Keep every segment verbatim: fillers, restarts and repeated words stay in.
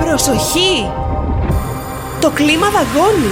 Προσοχή! Το κλίμα δαγκώνει!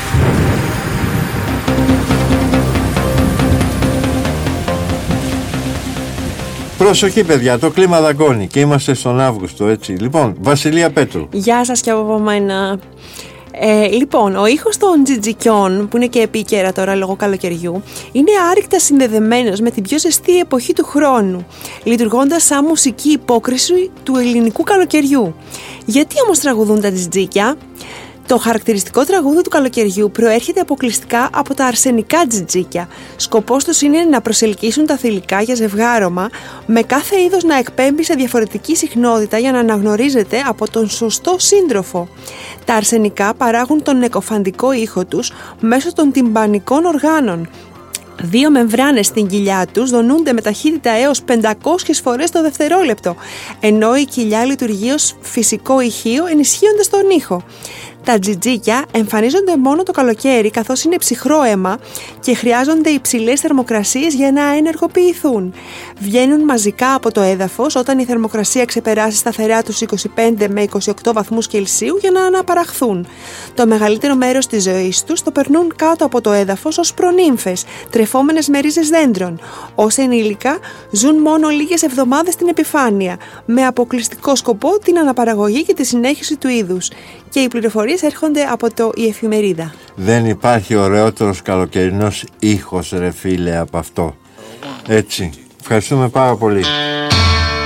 Προσοχή παιδιά, το κλίμα δαγκώνει και είμαστε στον Αύγουστο, έτσι. Λοιπόν, Βασιλεία Πέτρου. Γεια σας και από μένα. Ε, λοιπόν, ο ήχος των τζιτζικιών, που είναι και επίκαιρα τώρα λόγω καλοκαιριού, είναι άρρηκτα συνδεδεμένος με την πιο ζεστή εποχή του χρόνου, λειτουργώντας σαν μουσική υπόκριση του ελληνικού καλοκαιριού. Γιατί όμως τραγουδούν τα τζιτζίκια? Το χαρακτηριστικό τραγούδι του καλοκαιριού προέρχεται αποκλειστικά από τα αρσενικά τζιτζίκια. Σκοπός τους είναι να προσελκύσουν τα θηλυκά για ζευγάρωμα, με κάθε είδος να εκπέμπει σε διαφορετική συχνότητα για να αναγνωρίζεται από τον σωστό σύντροφο. Τα αρσενικά παράγουν τον νεκοφαντικό ήχο τους μέσω των τυμπανικών οργάνων. Δύο μεμβράνες στην κοιλιά τους δονούνται με ταχύτητα έως πεντακόσιες φορές το δευτερόλεπτο, ενώ η κοιλιά λειτουργεί ως φυσικό ηχείο ενισχύοντας τον ήχο. Τα τζιτζίκια εμφανίζονται μόνο το καλοκαίρι, καθώς είναι ψυχρό αίμα και χρειάζονται υψηλές θερμοκρασίες για να ενεργοποιηθούν. Βγαίνουν μαζικά από το έδαφος όταν η θερμοκρασία ξεπεράσει σταθερά τους είκοσι πέντε με είκοσι οκτώ βαθμούς Κελσίου για να αναπαραχθούν. Το μεγαλύτερο μέρος της ζωής τους το περνούν κάτω από το έδαφος ως προνύμφες, τρεφόμενες με ρίζες δέντρων. Ως ενήλικα ζουν μόνο λίγες εβδομάδες στην επιφάνεια, με αποκλειστικό σκοπό την αναπαραγωγή και τη συνέχιση του είδους. Και οι πληροφορίες έρχονται από το «Η Εφημερίδα». Δεν υπάρχει ωραιότερος καλοκαιρινός ήχος, ρε φίλε, από αυτό. Έτσι. Ευχαριστούμε πάρα πολύ.